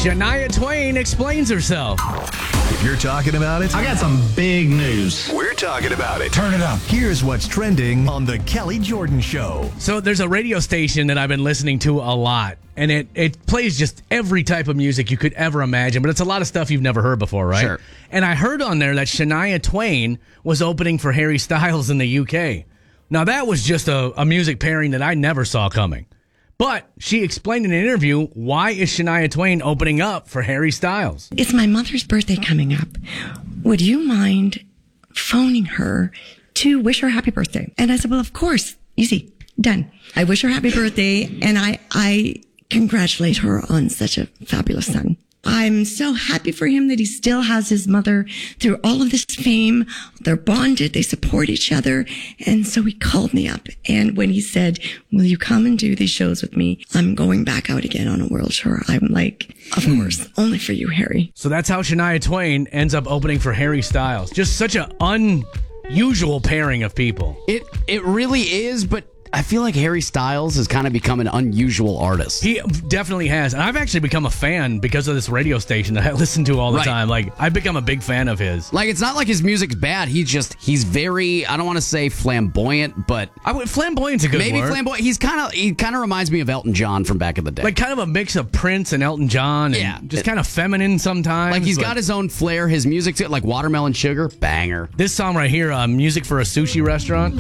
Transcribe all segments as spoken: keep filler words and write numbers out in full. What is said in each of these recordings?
Shania Twain explains herself. If you're talking about it, I got some big news. we're talking about it. Turn it up. Here's what's trending on The Kelly Jordan Show. So there's a radio station that I've been listening to a lot, and it, it plays just every type of music you could ever imagine, but it's a lot of stuff you've never heard before, right? Sure. And I heard on there that Shania Twain was opening for Harry Styles in the U K. Now, that was just a, a music pairing that I never saw coming. But she explained in an interview, why is Shania Twain opening up for Harry Styles? It's my mother's birthday coming up. Would you mind phoning her to wish her happy birthday? And I said, well, of course. Easy. Done. I wish her happy birthday, and I, I congratulate her on such a fabulous son. I'm so happy for him that he still has his mother through all of this fame. They're bonded. They support each other. And so he called me up. And when he said, will you come and do these shows with me? I'm going back out again on a world tour. I'm like, of course, only for you, Harry. So that's how Shania Twain ends up opening for Harry Styles. Just such an unusual pairing of people. It it really is, but I feel like Harry Styles has kind of become an unusual artist. He definitely has. And I've actually become a fan because of this radio station that I listen to all the Right. time. Like, I've become a big fan of his. Like, it's not like his music's bad. He's just, he's very, I don't want to say flamboyant, but I would, flamboyant's a good maybe word. flamboyant. He's kind of, he kind of reminds me of Elton John from back in the day. Like, kind of a mix of Prince and Elton John. And Yeah. just kind of feminine sometimes. Like, he's but got his own flair. His music's like Watermelon Sugar, banger. This song right here, uh, Music for a Sushi Restaurant.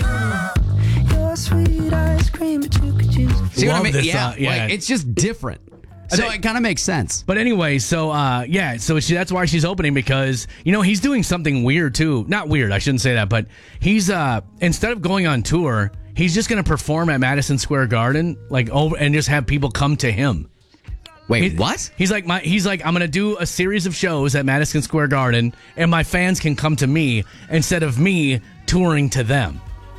Sweet ice cream, but you could use it. See what I Love mean? this yeah, song, yeah. Like, it's just different. So think- it kind of makes sense. But anyway, so uh, yeah, so she, that's why she's opening, because you know he's doing something weird too. Not weird, I shouldn't say that, but he's uh, instead of going on tour, he's just going to perform at Madison Square Garden, like over, and just have people come to him. Wait, He- what? He's like my. He's like I'm going to do a series of shows at Madison Square Garden, and my fans can come to me instead of me touring to them.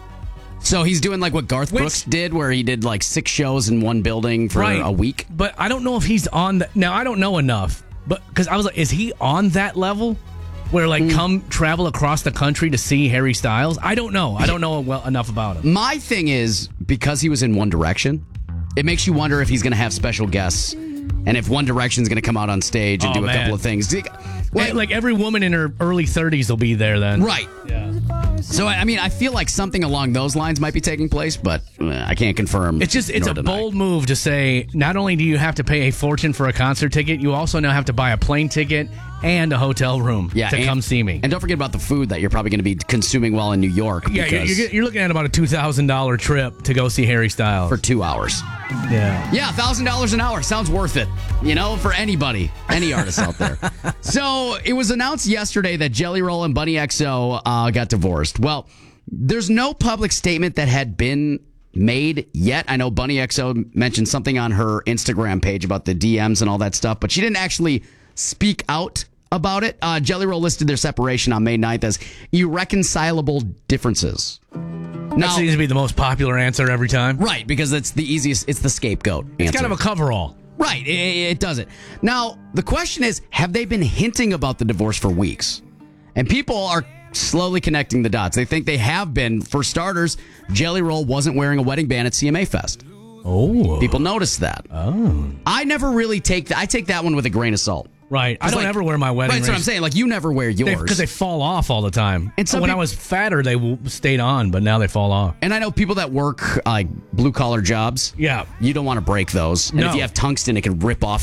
So he's doing like what Garth Which- Brooks did, where he did like six shows in one building for Right. a week. But I don't know if he's on the. Now I don't know enough, but because I was like, is he on that level where like come travel across the country to see Harry Styles? I don't know. I don't know well enough about him. My thing is, because he was in One Direction, it makes you wonder if he's going to have special guests and if One Direction's going to come out on stage and Oh, do a man. couple of things. Like, Like, like every woman in her early thirties will be there then. right. Yeah. So, I mean, I feel like something along those lines might be taking place, but uh, I can't confirm. It's just it's nor a deny. bold move to say not only do you have to pay a fortune for a concert ticket, you also now have to buy a plane ticket and a hotel room yeah, to and, come see me. And don't forget about the food that you're probably going to be consuming while in New York. Yeah, you're, because- you're, you're looking at about a two thousand dollars trip to go see Harry Styles. for two hours. yeah. Yeah, one thousand dollars an hour. Sounds worth it, you know, for anybody, any artist out there. So it was announced yesterday that Jelly Roll and Bunny X O uh, got divorced. Well, there's no public statement that had been made yet. I know Bunny X O mentioned something on her Instagram page about the D Ms and all that stuff, but she didn't actually speak out about it. Uh, Jelly Roll listed their separation on May ninth as irreconcilable differences. That Now, seems to be the most popular answer every time. right, because it's the easiest, it's the scapegoat It's answer. kind of a coverall. Right, it, it does it. Now, the question is, have they been hinting about the divorce for weeks? And people are slowly connecting the dots. They think they have been. For starters, Jelly Roll wasn't wearing a wedding band at C M A Fest. Oh. People noticed that. Oh. I never really take that. I take that one with a grain of salt. Right. I It's don't like- ever wear my wedding Right, that's what I'm rings. saying. Like, you never wear yours. Because they fall off all the time. And some when I peop- was fatter, they w- stayed on, but now they fall off. And I know people that work uh, like blue collar jobs. Yeah. You don't want to break those. And if No. you have tungsten, it can rip off